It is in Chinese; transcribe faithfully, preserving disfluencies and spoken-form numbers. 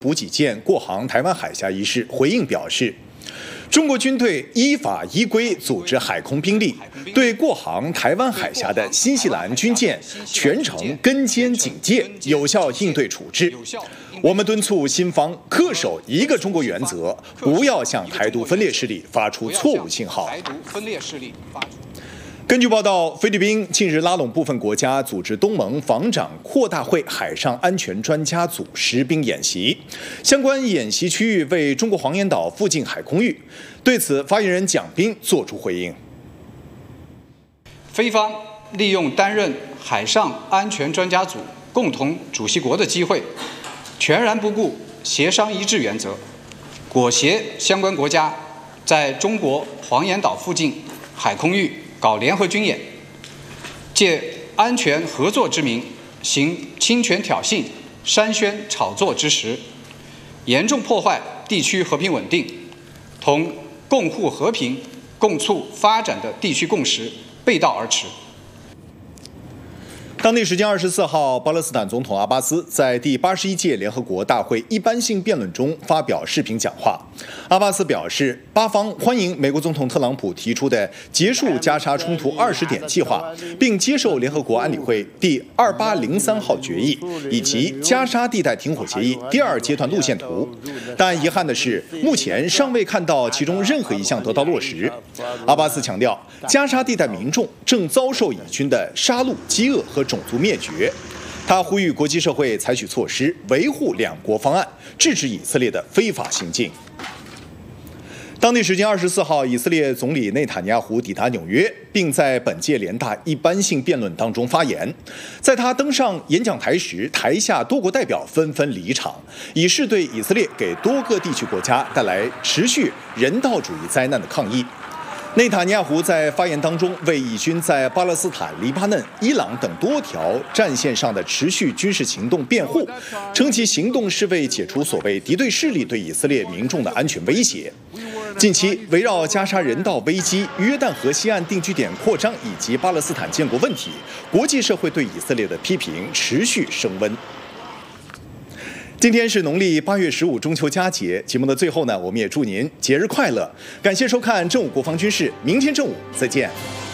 补给舰过航台湾海峡一事回应表示，中国军队依法依规组织海空兵力，对过航台湾海峡的新西兰军舰全程跟监警戒，有效应对处置。我们敦促新方恪守一个中国原则，不要向台独分裂势力发出错误信号。根据报道，菲律宾近日拉拢部分国家组织东盟防长扩大会海上安全专家组实兵演习，相关演习区域为中国黄岩岛附近海空域。对此，发言人蒋斌作出回应： 菲方利用担任海上安全专家组共同主席国的机会，全然不顾协商一致原则，裹挟相关国家在中国黄岩岛附近海空域搞联合军演，借安全合作之名行侵权挑衅、煽宣炒作之实，严重破坏地区和平稳定，同共护和平、共促发展的地区共识背道而驰。 当地时间二十四号，巴勒斯坦总统阿巴斯在第八十一届联合国大会一般性辩论中发表视频讲话。阿巴斯表示，巴方欢迎美国总统特朗普提出的结束加沙冲突二十点计划，并接受联合国安理会第二八零三号决议以及加沙地带停火协议第二阶段路线图。但遗憾的是，目前尚未看到其中任何一项得到落实。阿巴斯强调，加沙地带民众正遭受以军的杀戮、饥饿和种族灭绝。他呼吁国际社会采取措施，维护两国方案，制止以色列的非法行径。当地时间二十四号，以色列总理内塔尼亚胡抵达纽约，并在本届联大一般性辩论当中发言。在他登上演讲台时，台下多国代表纷纷离场，以示对以色列给多个地区国家带来持续人道主义灾难的抗议。内塔尼亚胡在发言当中为以军在巴勒斯坦、黎巴嫩、伊朗等多条战线上的持续军事行动辩护，称其行动是为解除所谓敌对势力对以色列民众的安全威胁。近期围绕加沙人道危机、约旦河西岸定居点扩张以及巴勒斯坦建国问题，国际社会对以色列的批评持续升温。今天是农历八月十五中秋佳节，节目的最后呢，我们也祝您节日快乐。感谢收看正午国防军事，明天正午再见。